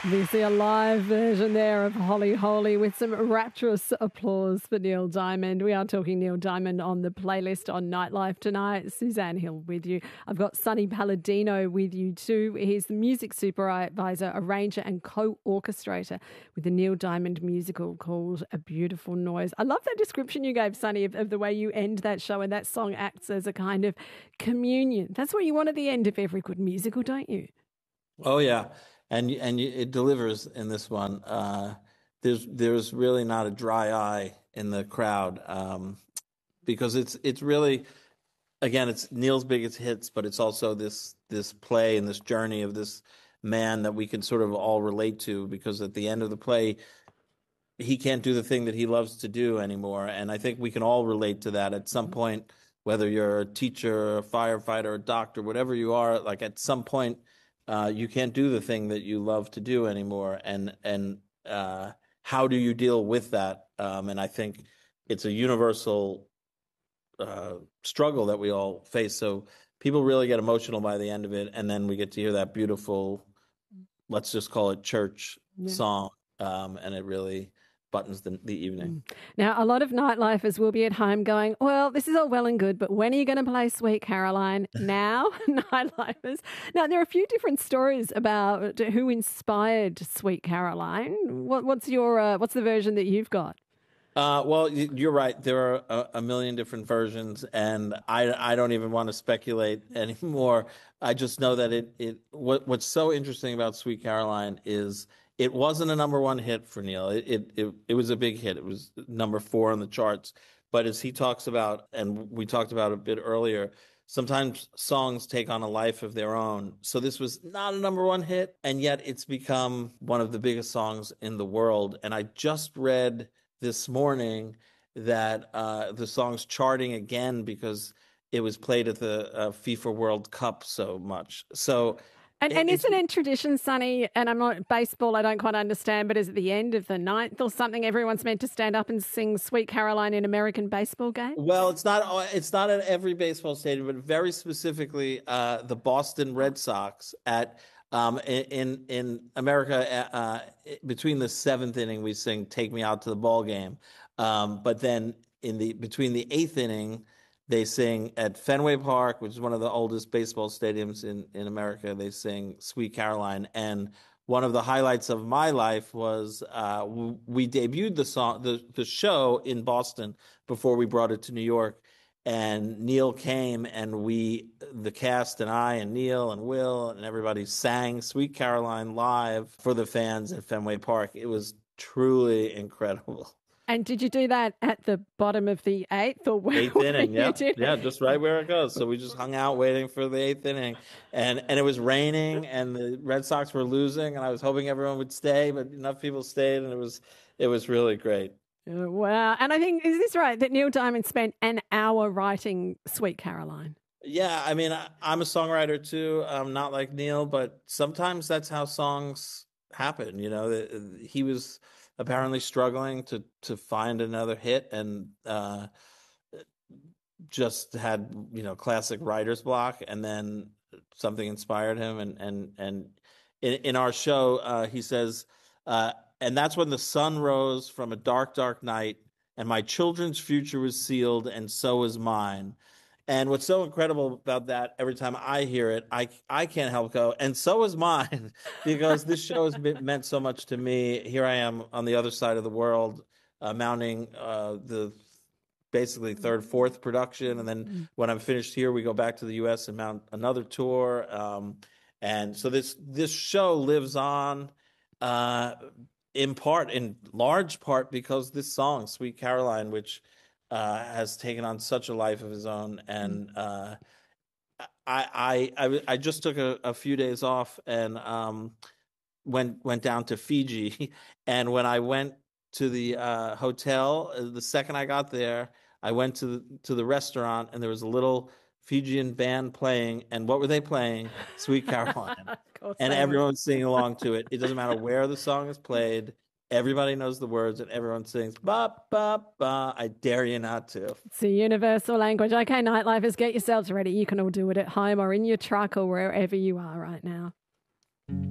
Obviously a live version there of Holly Holy with some rapturous applause for Neil Diamond. We are talking Neil Diamond on the playlist on Nightlife tonight. Suzanne Hill with you. I've got Sonny Palladino with you too. He's the music supervisor, arranger and co-orchestrator with the Neil Diamond musical called A Beautiful Noise. I love that description you gave, Sonny, of the way you end that show, and that song acts as a kind of communion. That's what you want at the end of every good musical, don't you? Oh yeah, it delivers in this one. There's really not a dry eye in the crowd, because it's really, again, it's Neil's biggest hits, but it's also this play and this journey of this man that we can sort of all relate to, because at the end of the play he can't do the thing that he loves to do anymore, and I think we can all relate to that at some point, whether you're a teacher, a firefighter, a doctor, whatever you are. Like at some point you can't do the thing that you love to do anymore, and how do you deal with that? And I think it's a universal struggle that we all face. So people really get emotional by the end of it, and then we get to hear that beautiful, let's just call it church song, and it really buttons the evening. Now, a lot of nightlifers will be at home going, well, this is all well and good, but when are you going to play Sweet Caroline? Now, nightlifers. Now, there are a few different stories about who inspired Sweet Caroline. What's the version that you've got? Well, you're right. There are a million different versions, and I don't even want to speculate anymore. I just know that what's so interesting about Sweet Caroline is it wasn't a number one hit for Neil. It was a big hit. It was number 4 on the charts. But as he talks about, and we talked about a bit earlier, sometimes songs take on a life of their own. So this was not a number one hit, and yet it's become one of the biggest songs in the world. And I just read this morning that the song's charting again because it was played at the FIFA World Cup so much. So, and isn't it tradition, Sonny? And I'm not baseball, I don't quite understand, but is it the end of the ninth or something? Everyone's meant to stand up and sing Sweet Caroline in American baseball games? Well, it's not at every baseball stadium, but very specifically the Boston Red Sox at in America, between the 7th inning, we sing "Take Me Out to the Ball Game," but then between the 8th inning, they sing at Fenway Park, which is one of the oldest baseball stadiums in America. They sing "Sweet Caroline," and one of the highlights of my life was we debuted the show in Boston before we brought it to New York. And Neil came, and the cast and I and Neil and Will and everybody sang Sweet Caroline live for the fans at Fenway Park. It was truly incredible. And did you do that at the bottom of the 8th or where? 8th inning, yeah. Yeah, just right where it goes. So we just hung out waiting for the 8th inning. And it was raining, and the Red Sox were losing, and I was hoping everyone would stay, but enough people stayed, and it was really great. Wow. And I think, is this right, that Neil Diamond spent an hour writing Sweet Caroline? Yeah, I mean, I'm a songwriter too. I'm not like Neil, but sometimes that's how songs happen. You know, he was apparently struggling to find another hit, and just had, classic writer's block, and then something inspired him. And in our show, he says, and that's when the sun rose from a dark, dark night, and my children's future was sealed, and so was mine. And what's so incredible about that, every time I hear it, I can't help go, and so is mine, because this show has meant so much to me. Here I am on the other side of the world, mounting the basically 3rd, 4th production. And then when I'm finished here, we go back to the U.S. and mount another tour. And so this show lives on, in large part, because this song, Sweet Caroline, which has taken on such a life of his own. And I just took a few days off and went down to Fiji. And when I went to the hotel, the second I got there, I went to the restaurant, and there was a little Fijian band playing. And what were they playing? Sweet Caroline. And everyone was singing along to it. It doesn't matter where the song is played. Everybody knows the words, and everyone sings, ba, ba, ba. I dare you not to. It's a universal language. Okay, nightlifers, get yourselves ready. You can all do it at home or in your truck or wherever you are right now.